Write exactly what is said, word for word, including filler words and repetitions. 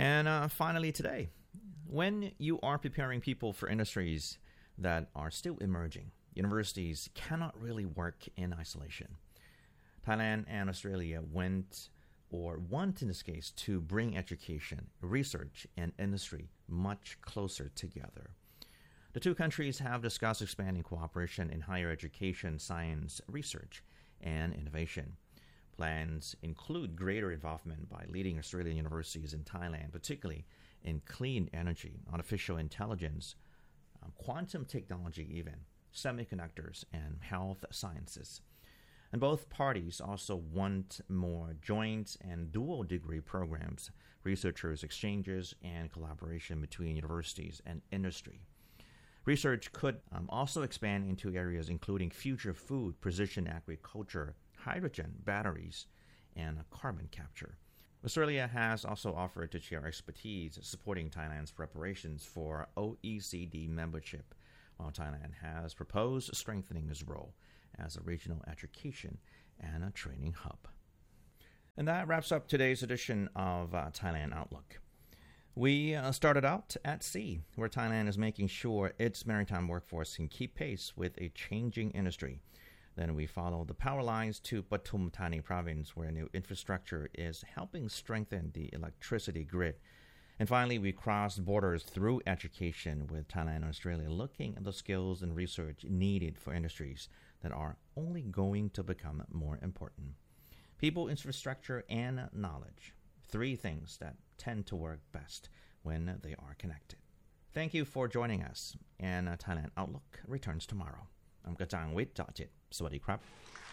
And uh, finally today, when you are preparing people for industries that are still emerging, universities cannot really work in isolation. Thailand and Australia went, or want in this case, to bring education, research, and industry much closer together. The two countries have discussed expanding cooperation in higher education, science, research, and innovation. Plans include greater involvement by leading Australian universities in Thailand, particularly in clean energy, artificial intelligence, um, quantum technology even, semiconductors, and health sciences. And both parties also want more joint and dual degree programs, researchers' exchanges, and collaboration between universities and industry. Research could um, also expand into areas including future food, precision agriculture, hydrogen, batteries, and carbon capture. Australia has also offered to share expertise supporting Thailand's preparations for O E C D membership, while Thailand has proposed strengthening its role as a regional education and a training hub. And that wraps up today's edition of uh, Thailand Outlook. We uh, started out at sea, where Thailand is making sure its maritime workforce can keep pace with a changing industry. Then we followed the power lines to Pathum Thani province, where new infrastructure is helping strengthen the electricity grid. And finally, we crossed borders through education with Thailand and Australia, looking at the skills and research needed for industries that are only going to become more important. People, infrastructure, and knowledge. Three things that tend to work best when they are connected. Thank you for joining us, and uh, Thailand Outlook returns tomorrow. I'm Kajang Wit Jajit. สวัสดีครับ